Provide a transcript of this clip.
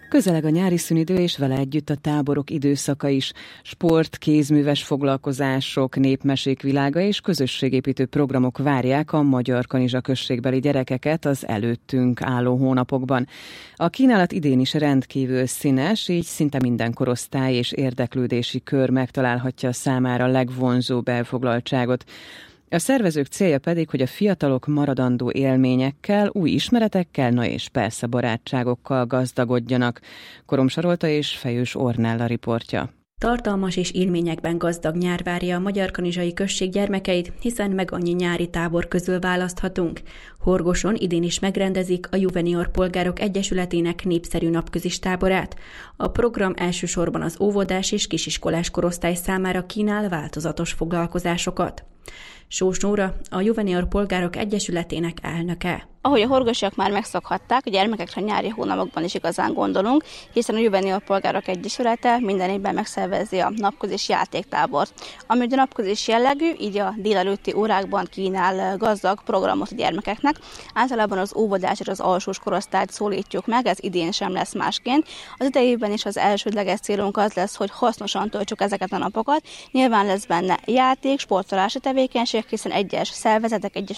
Közeleg a nyári szünidő, és vele együtt a táborok időszaka is. Sport, kézműves foglalkozások, népmesék világa és közösségépítő programok várják a Magyarkanizsa községbeli gyerekeket az előttünk álló hónapokban. A kínálat idén is rendkívül színes, így szinte minden korosztály és érdeklődési kör megtalálhatja számára a legvonzóbb elfoglaltságot. A szervezők célja pedig, hogy a fiatalok maradandó élményekkel, új ismeretekkel, és persze barátságokkal gazdagodjanak. Korom Sarolta és Fejős Ornella riportja. Tartalmas és élményekben gazdag nyár várja a Magyarkanizsai község gyermekeit, hiszen meg annyi nyári tábor közül választhatunk. Horgoson idén is megrendezik a Juvenior Polgárok Egyesületének népszerű napközis táborát. A program elsősorban az óvodás és kisiskolás korosztály számára kínál változatos foglalkozásokat. Sós Nóra, a Juvenior Polgárok Egyesületének elnöke. Ahogy a horgosiak már megszokhatták, a gyermekekre nyári hónapokban is igazán gondolunk, hiszen a Juvenior Polgárok Egyesülete minden évben megszervezi a napközis játéktábort, ami a napközis jellegű, így a délelőtti órákban kínál gazdag programot a gyermekeknek. Általában az óvodás és az alsós korosztályt szólítjuk meg, ez idén sem lesz másként. Az idejében is az elsődleges célunk az lesz, hogy hasznosan töltsük ezeket a napokat. Nyilván lesz benne játék, sportolási tevékenység, hiszen egyes szervezetek, egyes